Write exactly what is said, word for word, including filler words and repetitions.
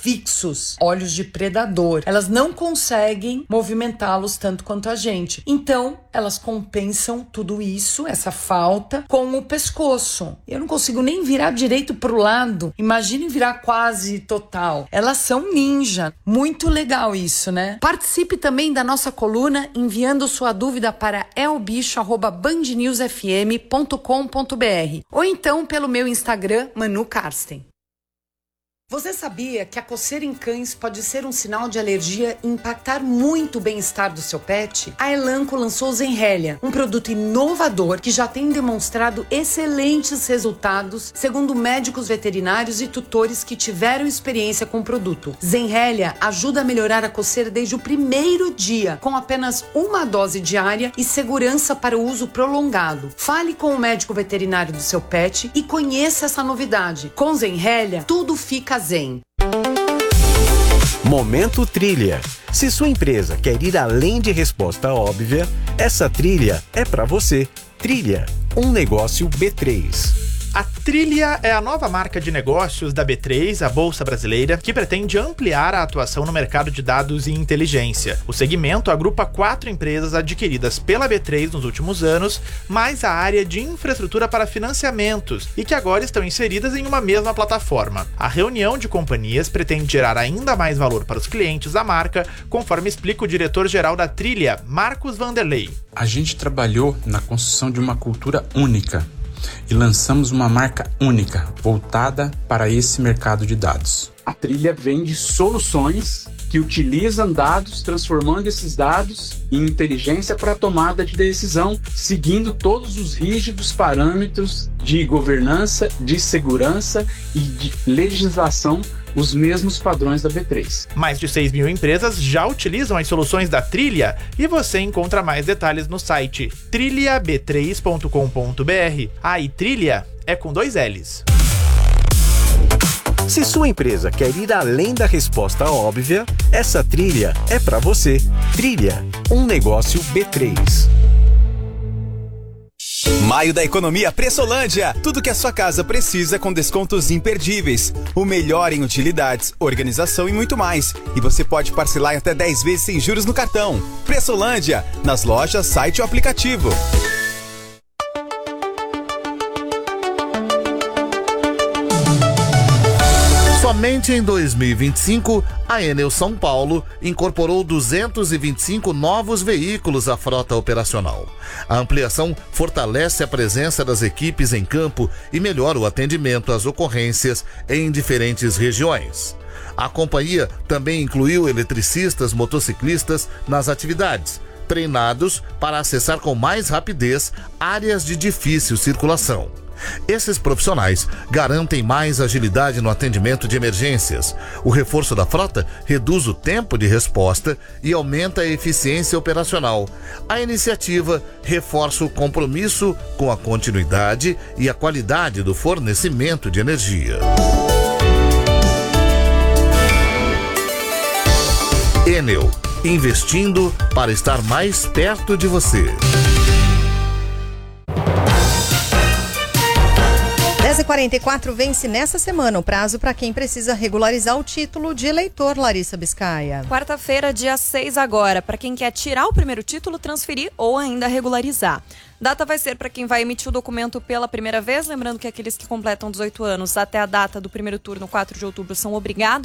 fixos, olhos de predador. Elas não conseguem movimentá-los tanto quanto a gente. Então, elas compensam tudo isso, essa falta, com o pescoço. Eu não consigo nem virar direito pro lado. Imagine virar quase total. Elas são ninja. Muito legal isso, né? Participe também da nossa coluna enviando sua dúvida para elbicho arroba band news f m ponto com ponto b r ou então pelo meu Instagram, Manu Karsten. Você sabia que a coceira em cães pode ser um sinal de alergia e impactar muito o bem-estar do seu pet? A Elanco lançou o Zenrelia, um produto inovador que já tem demonstrado excelentes resultados, segundo médicos veterinários e tutores que tiveram experiência com o produto. Zenrelia ajuda a melhorar a coceira desde o primeiro dia, com apenas uma dose diária e segurança para o uso prolongado. Fale com o médico veterinário do seu pet e conheça essa novidade. Com Zenrelia, tudo fica zen. Momento Trilha. Se sua empresa quer ir além de resposta óbvia, essa trilha é para você. Trilha, um negócio B três. A Trilha é a nova marca de negócios da B três, a Bolsa Brasileira, que pretende ampliar a atuação no mercado de dados e inteligência. O segmento agrupa quatro empresas adquiridas pela B três nos últimos anos, mais a área de infraestrutura para financiamentos e que agora estão inseridas em uma mesma plataforma. A reunião de companhias pretende gerar ainda mais valor para os clientes da marca, conforme explica o diretor-geral da Trilha, Marcos Vanderlei. A gente trabalhou na construção de uma cultura única e lançamos uma marca única, voltada para esse mercado de dados. A Trilha vende soluções que utilizam dados, transformando esses dados em inteligência para a tomada de decisão, seguindo todos os rígidos parâmetros de governança, de segurança e de legislação, os mesmos padrões da B três. Mais de seis mil empresas já utilizam as soluções da Trilha e você encontra mais detalhes no site trilha b três ponto com ponto b r. Ah, e Trilha é com dois L's. Se sua empresa quer ir além da resposta óbvia, essa trilha é para você. Trilha, um negócio B três. Maio da Economia Pressolândia. Tudo que a sua casa precisa com descontos imperdíveis. O melhor em utilidades, organização e muito mais. E você pode parcelar em até dez vezes sem juros no cartão. Pressolândia, nas lojas, site ou aplicativo. Somente em dois mil e vinte e cinco, a Enel São Paulo incorporou duzentos e vinte e cinco novos veículos à frota operacional. A ampliação fortalece a presença das equipes em campo e melhora o atendimento às ocorrências em diferentes regiões. A companhia também incluiu eletricistas motociclistas nas atividades, treinados para acessar com mais rapidez áreas de difícil circulação. Esses profissionais garantem mais agilidade no atendimento de emergências. O reforço da frota reduz o tempo de resposta e aumenta a eficiência operacional. A iniciativa reforça o compromisso com a continuidade e a qualidade do fornecimento de energia. Enel, investindo para estar mais perto de você. dez e quarenta e quatro vence nessa semana o prazo para quem precisa regularizar o título de eleitor, Larissa Biscaia. Quarta-feira, dia seis agora, para quem quer tirar o primeiro título, transferir ou ainda regularizar. Data vai ser para quem vai emitir o documento pela primeira vez, lembrando que aqueles que completam dezoito anos até a data do primeiro turno, quatro de outubro, são obrigados